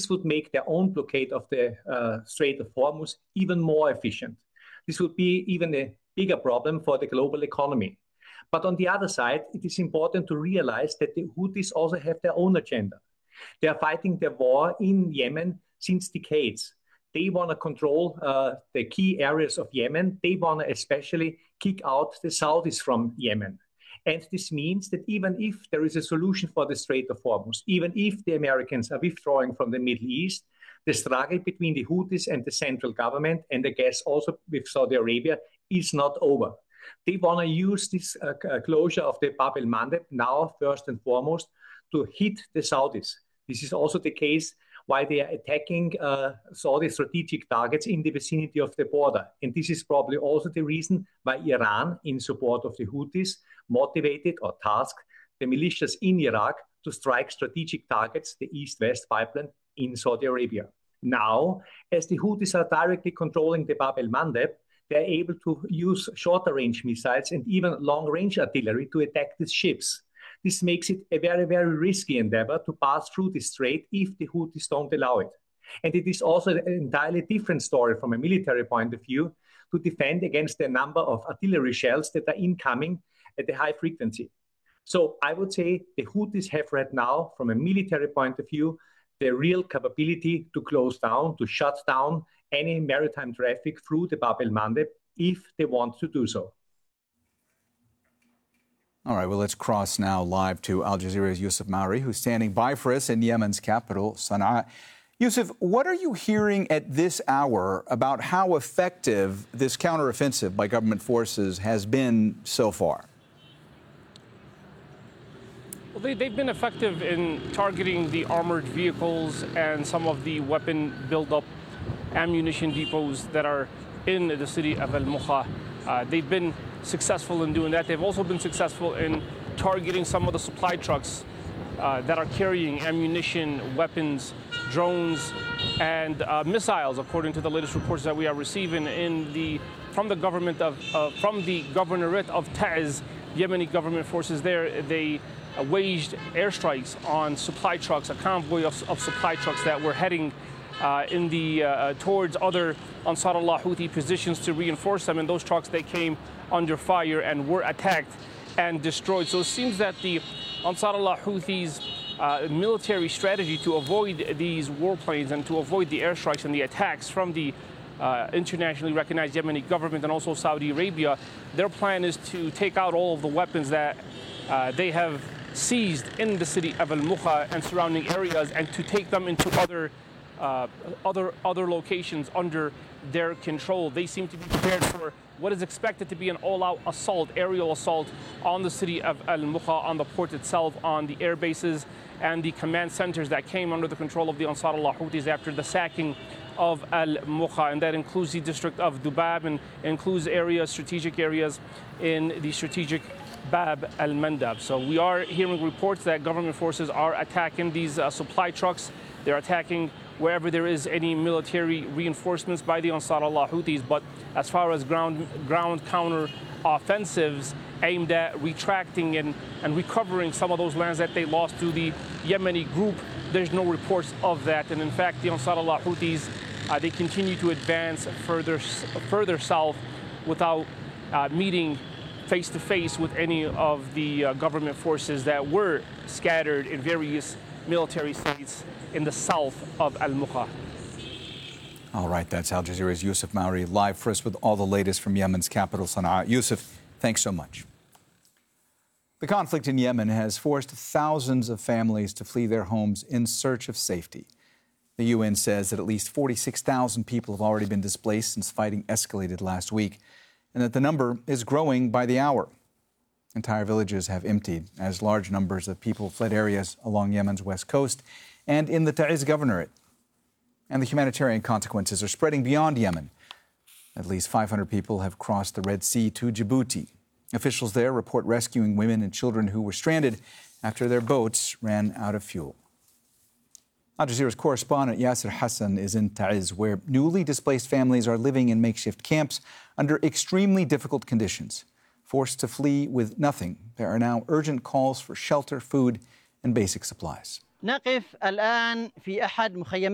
this would make their own blockade of the Strait of Hormuz even more efficient. This would be even a bigger problem for the global economy. But on the other side, it is important to realize that the Houthis also have their own agenda. They are fighting the war in Yemen since decades. They want to control the key areas of Yemen. They want to especially kick out the Saudis from Yemen. And this means that even if there is a solution for the Strait of Hormuz, even if the Americans are withdrawing from the Middle East, the struggle between the Houthis and the central government, and I guess also with Saudi Arabia, is not over. They want to use this closure of the Bab el-Mandeb now, first and foremost, to hit the Saudis. This is also the case why they are attacking Saudi strategic targets in the vicinity of the border. And this is probably also the reason why Iran, in support of the Houthis, motivated or tasked the militias in Iraq to strike strategic targets, the East-West pipeline in Saudi Arabia. Now, as the Houthis are directly controlling the Bab el-Mandeb, they're able to use shorter-range missiles and even long-range artillery to attack these ships. This makes it a very, very risky endeavor to pass through the strait if the Houthis don't allow it. And it is also an entirely different story from a military point of view to defend against the number of artillery shells that are incoming at a high frequency. So I would say the Houthis have right now, from a military point of view, the real capability to close down, to shut down any maritime traffic through the Bab el-Mandeb if they want to do so. All right, well, let's cross now live to Al Jazeera's Yusuf Maury, who's standing by for us in Yemen's capital, Sana'a. Yusuf, what are you hearing at this hour about how effective this counteroffensive by government forces has been so far? Well, they've been effective in targeting the armored vehicles and some of the weapon buildup ammunition depots that are in the city of Al-Mukha. They've been successful in doing that. They've also been successful in targeting some of the supply trucks that are carrying ammunition, weapons, drones, and missiles, according to the latest reports that we are receiving from the governorate of Taiz. Yemeni government forces there. They waged airstrikes on supply trucks, a convoy of supply trucks that were heading towards other Ansar Allah Houthi positions to reinforce them. And those trucks, they came under fire and were attacked and destroyed. So it seems that the Ansar Allah Houthis' military strategy to avoid these warplanes and to avoid the airstrikes and the attacks from the internationally recognized Yemeni government and also Saudi Arabia, their plan is to take out all of the weapons that they have seized in the city of Al-Mukha and surrounding areas and to take them into other locations under their control. They seem to be prepared for what is expected to be an all-out assault, aerial assault on the city of Al-Mukha, on the port itself, on the air bases and the command centers that came under the control of the Ansar Allah Houthis after the sacking of Al-Mukha, and that includes the district of Dubab and includes strategic areas in the strategic Bab al-Mandab. So we are hearing reports that government forces are attacking these supply trucks. They're attacking wherever there is any military reinforcements by the Ansar Allah Houthis. But as far as ground counter offensives aimed at retracting and recovering some of those lands that they lost to the Yemeni group, there's no reports of that. And in fact, the Ansar Allah Houthis, they continue to advance further south without meeting face-to-face with any of the government forces that were scattered in various military sites in the south of Al-Mukha. All right, that's Al Jazeera's Yusuf Maury live for us with all the latest from Yemen's capital, Sana'a. Yusuf, thanks so much. The conflict in Yemen has forced thousands of families to flee their homes in search of safety. The UN says that at least 46,000 people have already been displaced since fighting escalated last week, and that the number is growing by the hour. Entire villages have emptied as large numbers of people fled areas along Yemen's west coast and in the Taiz governorate. And the humanitarian consequences are spreading beyond Yemen. At least 500 people have crossed the Red Sea to Djibouti. Officials there report rescuing women and children who were stranded after their boats ran out of fuel. Al Jazeera's correspondent Yasser Hassan is in Taiz, where newly displaced families are living in makeshift camps under extremely difficult conditions. Forced to flee with nothing, there are now urgent calls for shelter, food, and basic supplies.